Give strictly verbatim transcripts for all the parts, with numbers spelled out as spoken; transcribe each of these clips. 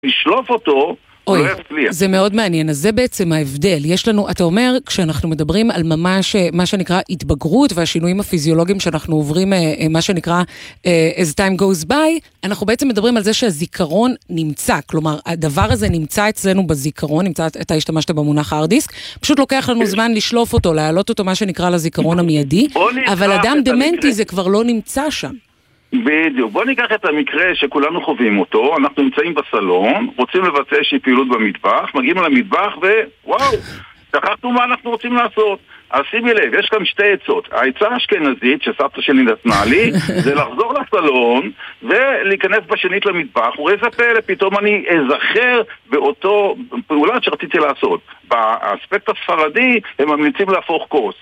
לשלוף אותו, אוי, זה מאוד מעניין. אז זה בעצם ההבדל. יש לנו, אתה אומר, כשאנחנו מדברים על ממש, מה שנקרא התבגרות והשינויים הפיזיולוגיים שאנחנו עוברים, מה שנקרא as time goes by, אנחנו בעצם מדברים על זה שהזיכרון נמצא. כלומר, הדבר הזה נמצא אצלנו בזיכרון, נמצא, אתה השתמשת במונח hard disk, פשוט לוקח לנו זמן לשלוף אותו, להעלות אותו מה שנקרא לזיכרון המיידי, אבל אדם דמנטי זה כבר לא נמצא שם. בדיוק. בוא ניקח את המקרה שכולנו חווים אותו. אנחנו נמצאים בסלון, רוצים לבצע איזושהי פעילות במטבח, מגיעים למטבח ווואו, שכחנו מה אנחנו רוצים לעשות. אז שימי לב, יש כאן שתי עצות. העצה האשכנזית שסבתא שלי נתנה לי זה לחזור לסלון ולהיכנס בשנית למטבח, ואיזה פלא, פתאום אני אזכר באותו פעולה שרציתי לעשות. באספקט הספרדי הם ממליצים להפוך כוס.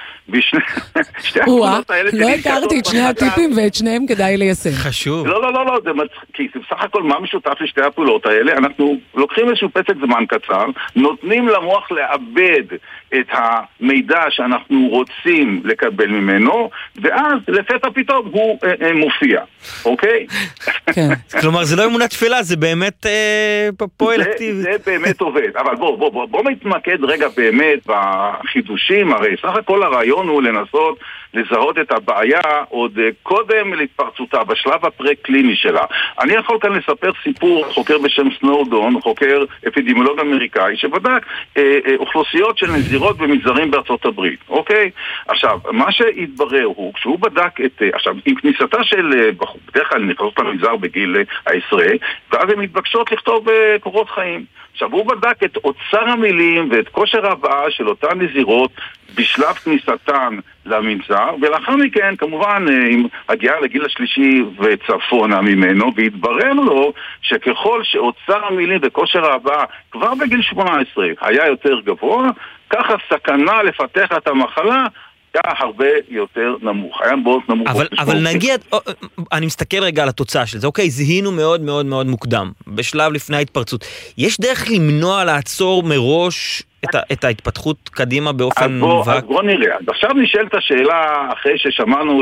בשתי הפעולות האלה לא הכרתי את שני הטיפים ואת שניהם כדאי ליישם. חשוב. לא, לא, לא, לא, זה מצחיק, זה בסך הכל מה משותף לשתי הפעולות האלה. אנחנו לוקחים איזשהו פסק זמן קצר, נותנים למוח לאבד את המידע שאנחנו רוצים לקבל ממנו, ואז לפתע פתאום הוא מופיע, אוקיי? כלומר, זה לא אמונה תפלה, זה באמת פועל אקטיבי. זה באמת עובד, אבל בוא, בוא, בוא, בוא מתמקד רגע באמת בחידושים, הרי סך הכל הרעיון הוא לנסות לזהות את הבעיה עוד קודם להתפרצותה, בשלב הפרה-קליני שלה. אני יכול כאן לספר סיפור, חוקר בשם סנורדון, חוקר אפידמיולוג אמריקאי, שבדק אה, אה, אוכלוסיות של נזירות במגזרים בארצות הברית, אוקיי? עכשיו, מה שהתברר הוא, כשהוא בדק את, אה, עכשיו, עם כניסתה של, אה, בדרך כלל נכנסות למגזר בגיל העשרה, ואז הן מתבקשות לכתוב אה, קורות חיים. עכשיו, הוא בדק את אוצר המילים ואת כושר הבאה של אותן נזירות בשלב כניסתן למנזר, ולאחר מכן, כמובן, עם הגיעה לגיל השלישי וצפונה ממנו, והתברר לו שככל שאוצר המילים וכושר הבאה כבר בגיל שמונה עשרה היה יותר גבוה, ככה סכנה לפתח את המחלה היה הרבה יותר נמוך, היה מאוד נמוך. אבל, אבל נגיד, אני מסתכל רגע על התוצאה של זה, אוקיי, זיהינו מאוד מאוד מאוד מוקדם, בשלב לפני ההתפרצות. יש דרך למנוע, לעצור מראש את, ה, את ההתפתחות קדימה באופן מובהק? אז בוא נראה. עכשיו נשאלת השאלה, אחרי ששמענו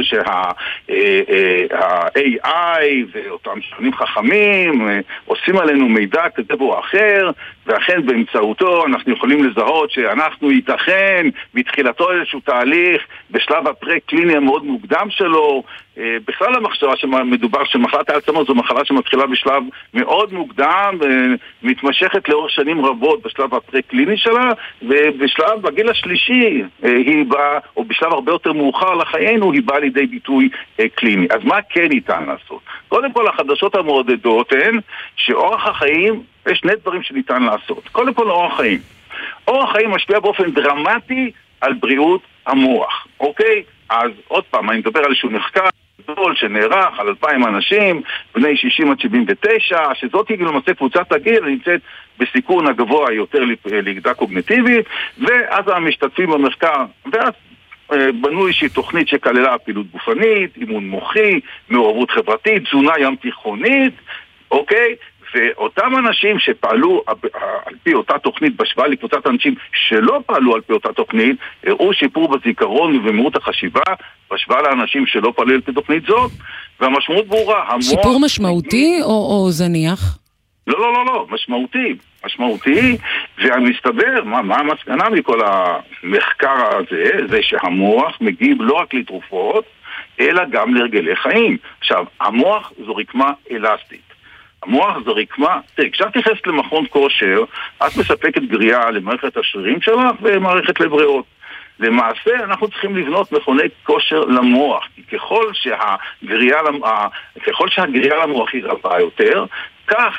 שה-איי איי ואותם שכנים חכמים עושים עלינו מידע כזה או אחר, ואכן באמצעותו אנחנו יכולים לזהות שאנחנו ייתכן בתחילתו איזשהו תהליך בשלב הפרה-קליני המאוד מוקדם שלו. בכלל המחשבה שמדובר שמחלת האלצהיימר זו מחלה שמתחילה בשלב מאוד מוקדם ומתמשכת לאורך שנים רבות בשלב הפרה-קליני שלה, ובשלב בגיל השלישי היא באה, או בשלב הרבה יותר מאוחר לחיינו, היא באה לידי ביטוי קליני. אז מה כן ניתן לעשות? קודם כל, החדשות המעודדות הן שאורח החיים, יש שני דברים שניתן לעשות. קודם כל, אורח חיים. אורח חיים משפיע באופן דרמטי על בריאות המוח, אוקיי? אז עוד פעם, אני מדבר על איזשהו מחקר גדול שנערך על אלפיים אנשים, בני שישים עד שבעים ותשע, שזאת היא למעשה קבוצת הגיל, נמצאת בסיכון הגבוה יותר לירידה קוגניטיבית, ואז המשתתפים במחקר, ואז בנו איזושהי תוכנית שכללה פעילות גופנית, אימון מוחי, מעורבות חברתית, תזונה ים תיכונית, אוקיי? ואותם אנשים שפעלו על פי אותה תוכנית בשוואה לקבוצת אנשים שלא פעלו על פי אותה תוכנית, הראו שיפור בזיכרון ובמהירות החשיבה בשוואה לאנשים שלא פעלו על פי תוכנית זאת, והמשמעות ברורה. שיפור משמעותי או, או זניח? לא, לא, לא, לא, משמעותי. משמעותי, והמסתבר, מה, מה המסקנה מכל המחקר הזה, זה שהמוח מגיב לא רק לתרופות, אלא גם להרגלי חיים. עכשיו, המוח זו רקמה אלסטית. המוח זו רקמה, תראי, כשאת נכנסת למכון כושר, את מספקת גריעה למערכת השרירים שלך ומערכת לב ריאות. למעשה אנחנו צריכים לבנות מכוני כושר למוח, כי ככל שהגריעה, ככל שהגריעה למוח היא רבה יותר, כך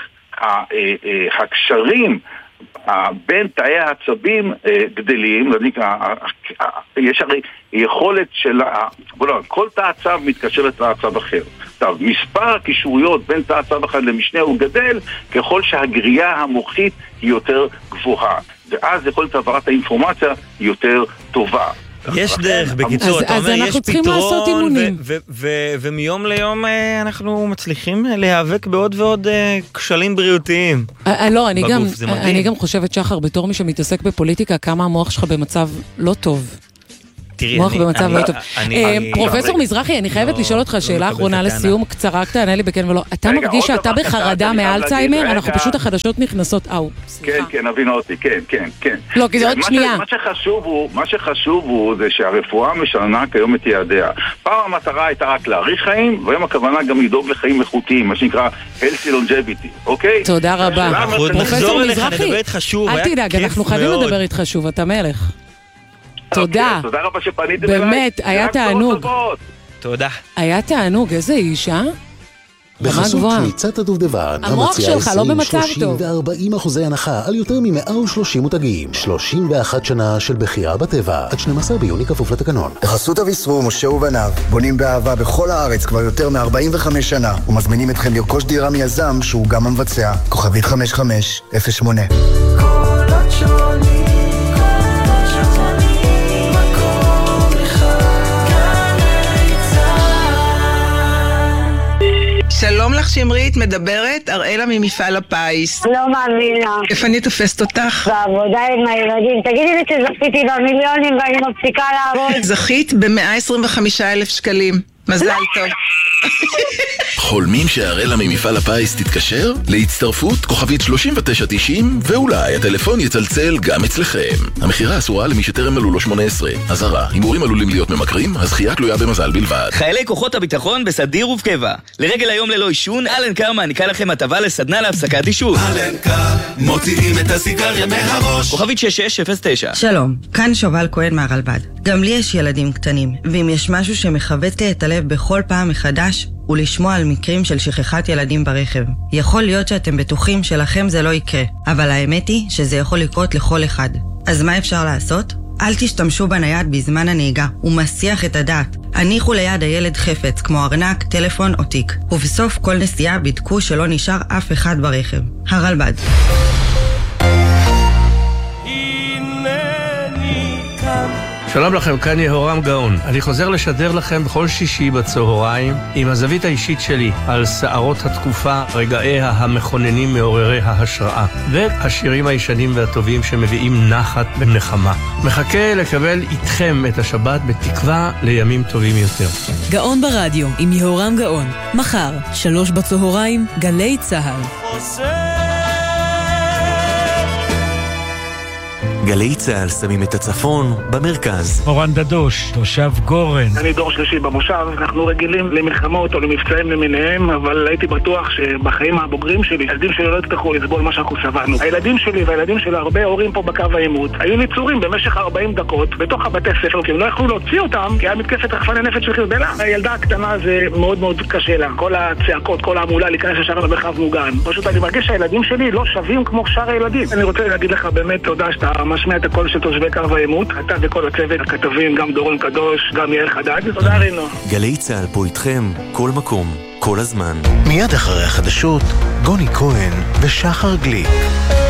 הקשרים בין תאי העצבים גדלים, יש הרי יכולת של, כל תא עצב מתקשר לתא עצב אחר. טוב, מספר הקישוריות בין תא עצב אחד למשנה הוא גדל ככל שהגריעה המוחית היא יותר גבוהה, ואז יכולת העברת האינפורמציה היא יותר טובה. יש דרך, בקיצור, אתה אומר, יש פתרון, ומיום ליום אנחנו מצליחים להיאבק בעוד ועוד כשלים בריאותיים. לא, אני גם חושבת, שחר, בתור מי שמתעסק בפוליטיקה, כמה המוח שלך במצב לא טוב. מוח במצב לא טוב. פרופסור מזרחי, אני חייבת לשאול אותך שאלה אחרונה לסיום, קצרה, תענה לי בכן ולא. אתה מרגיש שאתה בחרדה מאלצהיימר? אנחנו פשוט החדשות נכנסות, אאו, כן, כן, הבין אותי, כן, כן, כן. לא, כי זה עוד שנייה. מה שחשוב הוא, מה שחשוב הוא זה שהרפואה משנה כיום את יעדיה. פעם המטרה הייתה רק להאריך חיים, והיום הכוונה גם לדאוג לחיים איכותיים, מה שנקרא healthy longevity, אוקיי? תודה רבה. פרופסור מזרחי, אל תדאג, אנחנו חייבים לדבר איתך שוב, אתה מלך. תודה. תודה רבה שפניתם אליי. באמת, היה תענוג. תודה. היה תענוג, איזה איש, אה? בחסות שמיצת הדובדבן, המוח שלך לא במצב טוב. שלושים וארבעים אחוזי הנחה על יותר מ-מאה ושלושים מותגים. שלושים ואחת שנה של בחירה בטבע. עד שנים עשר ביוני כפוף לתקנון. בחסות אביסרו, משה ובניו. בונים באהבה בכל הארץ כבר יותר מ-ארבעים וחמש שנה. ומזמינים אתכם לרכוש דירה מיזם שהוא גם המבצע. כוכבית חמש חמש אפס שמונה. שלום לך שמרית, מדברת אראלה ממפעל הפיס. לא מאמינה. איפה אני תופסת אותך? בעבודה עם הילדים. תגידי לי שזכיתי במיליונים ואני מפסיקה לעבוד. זכית ב-מאה עשרים וחמישה אלף שקלים. מזל טוב. חולמים שהראלה ממפעל הפיס תתקשר? להצטרפות כוכבית שלושים ותשע תשעים ואולי הטלפון יצלצל גם אצלכם. המחירה אסורה למי שטרם מלאו לו שמונה עשרה. אזהרה, הימורים עלולים להיות ממכרים, הזכייה תלויה במזל בלבד. חיילי כוחות הביטחון בסדיר ובקבע. לרגל היום ללא עישון, אלן קאר מעניקה לכם הטבה לסדנה להפסקת עישון. אלן קאר, מוציאים את הסיגריה מהראש. כוכבית שש שש אפס תשע. שלום, כאן שובל כהן מהרלב"ד. גם לי יש ילדים קטנים, ואם יש משהו שמחווט לי את הלב בכל פעם מחדש, ולשמוע על מקרים של שכחת ילדים ברכב. יכול להיות שאתם בטוחים שלכם זה לא יקרה, אבל האמת היא שזה יכול לקרות לכל אחד. אז מה אפשר לעשות? אל תשתמשו בנייד בזמן הנהיגה, הוא מסיח את הדעת. הניחו ליד הילד חפץ, כמו ארנק, טלפון או תיק. ובסוף כל נסיעה בדקו שלא נשאר אף אחד ברכב. הרלב"ד. שלום לכם, כאן יהורם גאון. אני חוזר לשדר לכם בכל שישי בצהריים עם הזווית האישית שלי על שערות התקופה, רגעיה המכוננים מעוררי ההשראה והשירים הישנים והטובים שמביאים נחת ונחמה. מחכה לקבל איתכם את השבת בתקווה לימים טובים יותר. גאון ברדיו עם יהורם גאון. מחר, שלוש בצהריים, גלי צהל. גלי צהל שמים את הצפון במרכז. אורן דדוש, תושב גורן. אני דור שלישי במושב, אנחנו רגילים למלחמות או למבצעים למיניהם, אבל הייתי בטוח שבחיים הבוגרים שלי, הילדים שלי לא יצטרכו לסבול מה שאנחנו סבלנו. הילדים שלי והילדים של הרבה הורים פה בקו העימות היו ניצורים במשך ארבעים דקות בתוך הבתי ספר, כי הם לא יכלו להוציא אותם, כי היה מתקפת רחפני נפץ של חיזבאללה. הילדה הקטנה זה מאוד מאוד קשה לה, כל הצעקות, כל המולה להיכנס ישר למרחב מוגן. פשוט אני מרגיש שהילדים שלי לא שווים כמו שאר הילדים. אני רוצה להגיד לך באמת תודה שאתה משמיע את הקול של תושבי קו העימות, אתה וכל הצוות, הכתבים, גם דורון קדוש, גם יעל חדד. תודה רינו. גלי צהל פה איתכם, כל מקום, כל הזמן. מיד אחרי החדשות, גוני כהן ושחר גליק.